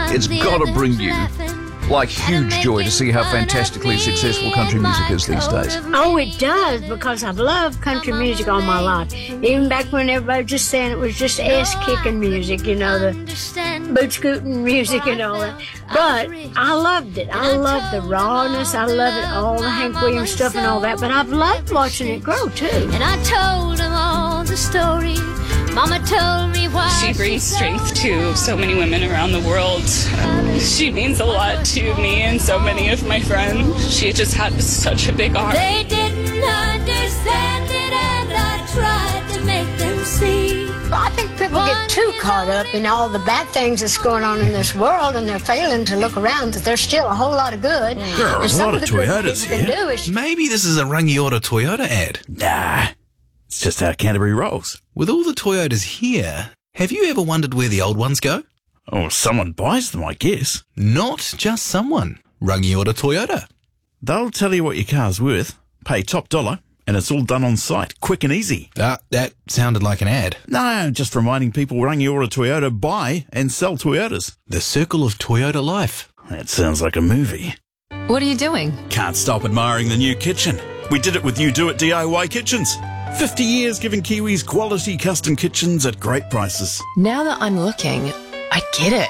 It's got to bring you like huge joy to see how fantastically successful country music is these days. Oh, it does, because I've loved country music all my life. Even back when everybody was just saying it was just ass-kicking music, you know, the boot-scooting music and all that. But I loved it. I loved the rawness. I love it, all the Hank Williams stuff and all that. But I've loved watching it grow, too. And I told him all the story. Mama told me why. She brings strength to so many women around the world. She means a lot to me and so many of my friends. She just had such a big heart. They didn't understand it, and I tried to make them see. I think people get too caught up in all the bad things that's going on in this world, and they're failing to look around that there's still a whole lot of good. There are a lot of Toyotas here. Maybe this is a Rangiora Toyota ad. Nah, it's just how Canterbury rolls. With all the Toyotas here, have you ever wondered where the old ones go? Oh, someone buys them, I guess. Not just someone. Rangiora Toyota. They'll tell you what your car's worth, pay top dollar, and it's all done on site, quick and easy. That sounded like an ad. No, just reminding people Rangiora Toyota buy and sell Toyotas. The circle of Toyota life. That sounds like a movie. What are you doing? Can't stop admiring the new kitchen. We did it with You Do It DIY Kitchens. 50 years giving Kiwis quality custom kitchens at great prices. Now that I'm looking, I get it.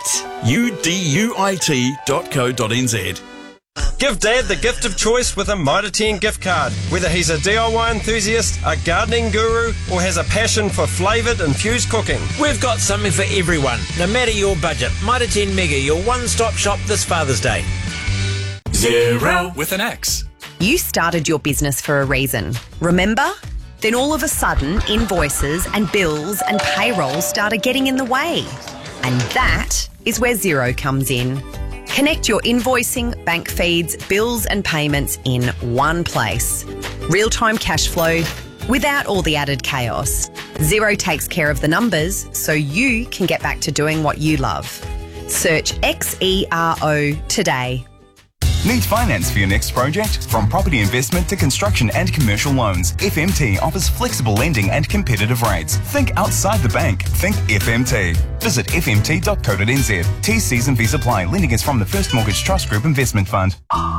UDUIT.co.nz. Give Dad the gift of choice with a Mitre 10 gift card. Whether he's a DIY enthusiast, a gardening guru, or has a passion for flavoured infused cooking. We've got something for everyone, no matter your budget. Mitre 10 Mega, your one-stop shop this Father's Day. Xero with an X. You started your business for a reason, remember? Then all of a sudden, invoices and bills and payroll started getting in the way. And that is where Xero comes in. Connect your invoicing, bank feeds, bills and payments in one place. Real-time cash flow without all the added chaos. Xero takes care of the numbers so you can get back to doing what you love. Search XERO today. Need finance for your next project? From property investment to construction and commercial loans, FMT offers flexible lending and competitive rates. Think outside the bank. Think FMT. Visit fmt.co.nz. T&Cs and fees apply. Lending is from the First Mortgage Trust Group Investment Fund.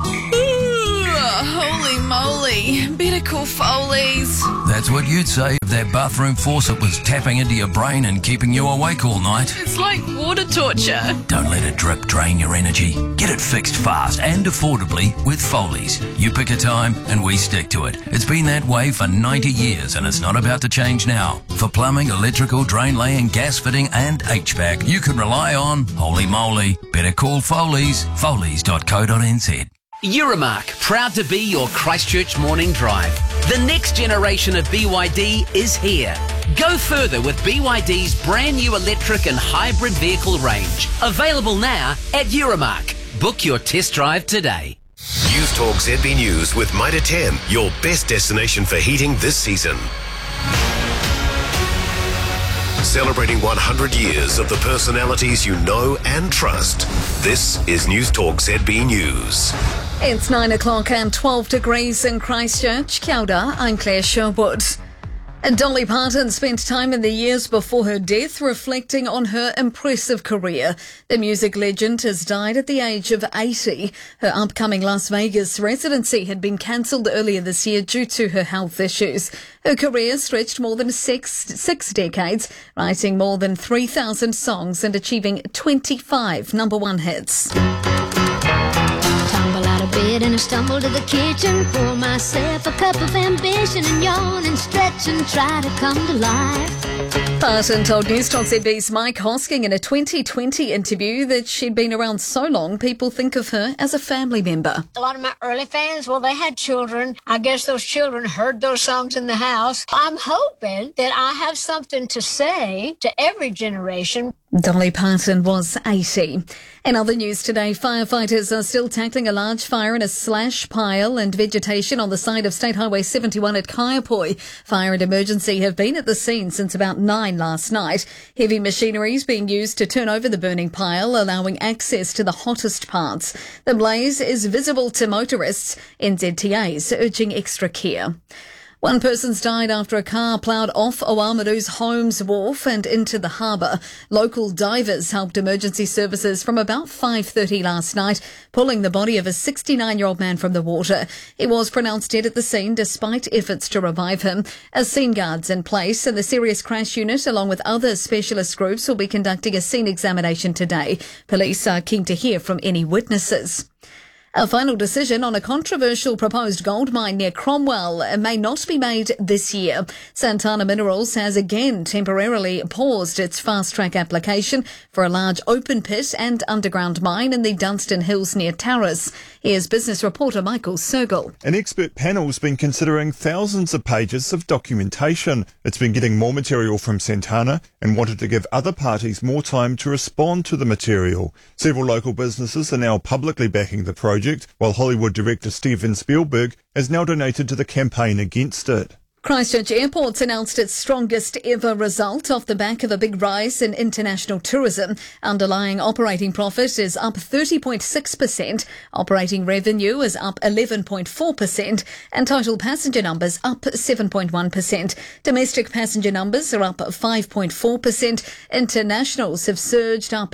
Holy moly. Better call Foley's. That's what you'd say if that bathroom faucet was tapping into your brain and keeping you awake all night. It's like water torture. Don't let a drip drain your energy. Get it fixed fast and affordably with Foley's. You pick a time and we stick to it. It's been that way for 90 years and it's not about to change now. For plumbing, electrical, drain laying, gas fitting and HVAC, you can rely on, holy moly, better call Foley's, foleys.co.nz. Euromark, proud to be your Christchurch morning drive. The next generation of BYD is here. Go further with BYD's brand new electric and hybrid vehicle range. Available now at Euromark. Book your test drive today. News Talk ZB News with Mitre 10, your best destination for heating this season. Celebrating 100 years of the personalities you know and trust. This is News Talk ZB News. It's 9 o'clock and 12 degrees in Christchurch. Kia ora, I'm Claire Sherwood. And Dolly Parton spent time in the years before her death reflecting on her impressive career. The music legend has died at the age of 80. Her upcoming Las Vegas residency had been cancelled earlier this year due to her health issues. Her career stretched more than six decades, writing more than 3,000 songs and achieving 25 number one hits. Tumble out of bed and I stumble to the kitchen, pour myself a cup of ambition and yawn and stretch and try to come to life. Parton told News Talk ZB's Mike Hosking in a 2020 interview that she'd been around so long people think of her as a family member. A lot of my early fans, well, they had children. I guess those children heard those songs in the house. I'm hoping that I have something to say to every generation. Dolly Parton was 80. In other news today, firefighters are still tackling a large fire in a slash pile and vegetation on the side of State Highway 71 at Kaiapoi. Fire and emergency have been at the scene since about 9 last night. Heavy machinery is being used to turn over the burning pile, allowing access to the hottest parts. The blaze is visible to motorists. NZTA is urging extra care. One person's died after a car ploughed off Oamaru's Holmes Wharf and into the harbour. Local divers helped emergency services from about 5:30 last night, pulling the body of a 69-year-old man from the water. He was pronounced dead at the scene despite efforts to revive him. A scene guard's in place and the serious crash unit, along with other specialist groups, will be conducting a scene examination today. Police are keen to hear from any witnesses. A final decision on a controversial proposed gold mine near Cromwell may not be made this year. Santana Minerals has again temporarily paused its fast-track application for a large open pit and underground mine in the Dunstan Hills near Tarras. Here's business reporter Michael Sergel. An expert panel's been considering thousands of pages of documentation. It's been getting more material from Santana and wanted to give other parties more time to respond to the material. Several local businesses are now publicly backing the project, while Hollywood director Steven Spielberg has now donated to the campaign against it. Christchurch Airport's announced its strongest ever result off the back of a big rise in international tourism. Underlying operating profit is up 30.6%, operating revenue is up 11.4%, and total passenger numbers up 7.1%. Domestic passenger numbers are up 5.4%. Internationals have surged up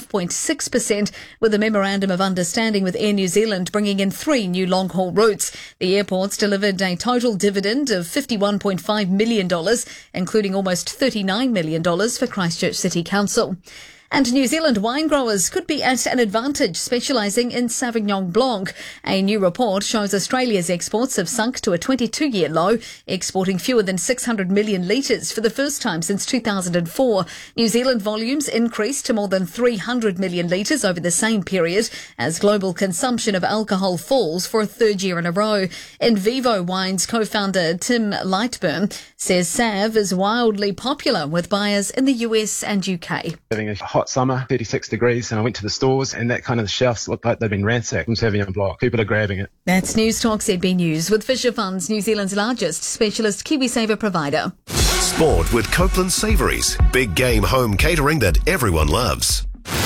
12.6%, with a memorandum of understanding with Air New Zealand bringing in 3 new long-haul routes. The airports delivered a total dividend of $51.5 million, including almost $39 million for Christchurch City Council. And New Zealand wine growers could be at an advantage specialising in Sauvignon Blanc. A new report shows Australia's exports have sunk to a 22-year low, exporting fewer than 600 million litres for the first time since 2004. New Zealand volumes increased to more than 300 million litres over the same period, as global consumption of alcohol falls for a third year in a row. In Vivo Wines co-founder Tim Lightburn says Sav is wildly popular with buyers in the US and UK. Having a hot summer, 36 degrees, and I went to the stores and that kind of the shelves looked like they've been ransacked from Sauvignon Blanc. People are grabbing it. That's News Talk ZB News with Fisher Funds, New Zealand's largest specialist KiwiSaver provider. Sport with Copeland Savouries. Big game home catering that everyone loves.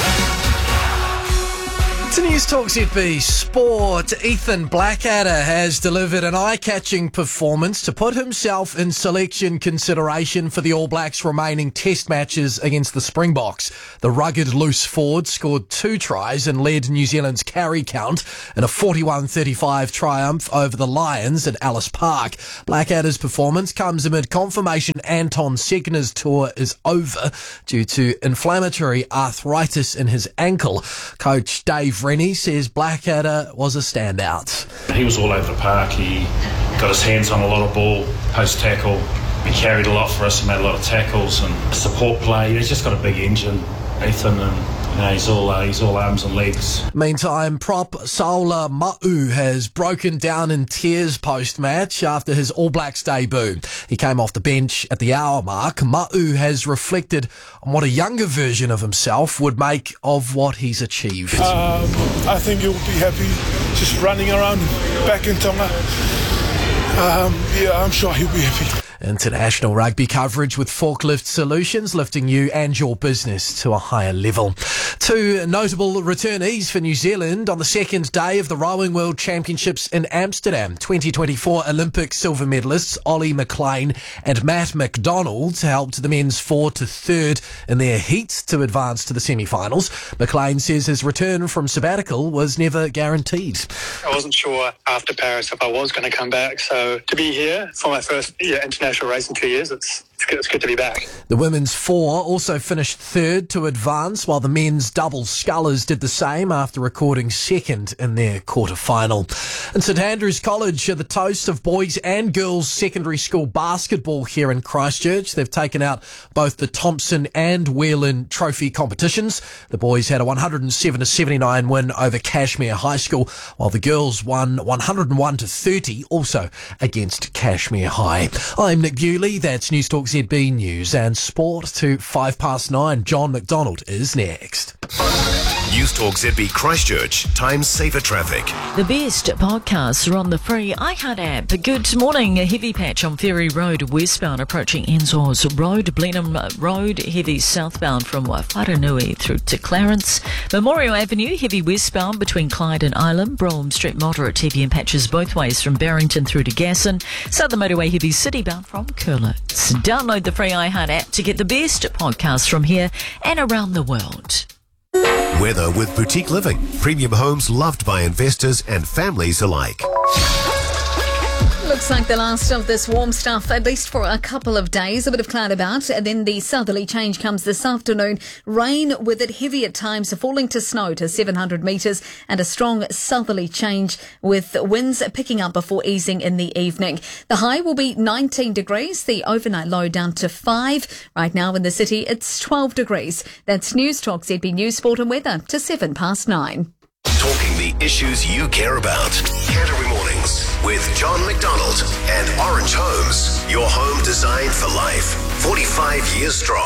To News Talk ZB Sport, Ethan Blackadder has delivered an eye-catching performance to put himself in selection consideration for the All Blacks' remaining test matches against the Springboks. The rugged loose forward scored 2 tries and led New Zealand's carry count in a 41-35 triumph over the Lions at Ellis Park. Blackadder's performance comes amid confirmation Anton Segner's tour is over due to inflammatory arthritis in his ankle. Coach Dave Rennie says Blackadder was a standout. He was all over the park. He got his hands on a lot of ball, post-tackle. He carried a lot for us and made a lot of tackles and support play. He's just got a big engine, Ethan, and he's all arms and legs. Meantime, prop Saula Ma'u has broken down in tears post-match after his All Blacks debut. He came off the bench at the hour mark. Ma'u has reflected on what a younger version of himself would make of what he's achieved. I think he'll be happy just running around back in Tonga. I'm sure he'll be happy. International rugby coverage with Forklift Solutions, lifting you and your business to a higher level. 2 notable returnees for New Zealand on the second day of the Rowing World Championships in Amsterdam. 2024 Olympic silver medalists Ollie McLean and Matt McDonald helped the men's 4 to 3rd in their heat to advance to the semi-finals. McLean says his return from sabbatical was never guaranteed. I wasn't sure after Paris if I was going to come back, so to be here for my first international race in 2 years, it's good to be back. The women's 4 also finished 3rd to advance, while the men's double scullers did the same after recording 2nd in their quarter-final. And St Andrews College are the toast of boys and girls secondary school basketball here in Christchurch. They've taken out both the Thompson and Whelan Trophy competitions. The boys had a 107-79 win over Cashmere High School, while the girls won 101-30 also against Cashmere High. I'm Nick Bewley. That's News Talk ZB News and Sport to 9:05. John McDonald is next. News Talk ZB Christchurch, time saver traffic. The best podcasts are on the free iHeart app. Good morning. A heavy patch on Ferry Road westbound approaching Ensors Road, Blenheim Road, heavy southbound from Wharenui through to Clarence. Memorial Avenue, heavy westbound between Clyde and Ilam. Brougham Street, moderate heavy in patches both ways from Barrington through to Gasson. Southern Motorway, heavy citybound from Curlitz. Download the free iHeart app to get the best podcasts from here and around the world. Weather with Boutique Living. Premium homes loved by investors and families alike. Looks like the last of this warm stuff, at least for a couple of days. A bit of cloud about, and then the southerly change comes this afternoon. Rain with it heavy at times, falling to snow to 700 metres, and a strong southerly change with winds picking up before easing in the evening. The high will be 19 degrees, the overnight low down to 5. Right now in the city, it's 12 degrees. That's News Talk ZB News, Sport and Weather to 9:07. Talking the issues you care about. Canterbury Mornings with John McDonald and Orange Homes. Your home designed for life. 45 years strong.